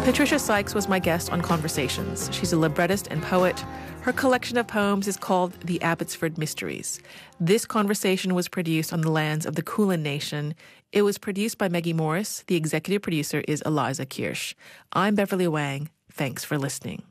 Patricia Sykes was my guest on Conversations. She's a librettist and poet. Her collection of poems is called The Abbotsford Mysteries. This conversation was produced on the lands of the Kulin Nation. It was produced by Maggie Morris. The executive producer is Eliza Kirsch. I'm Beverly Wang. Thanks for listening.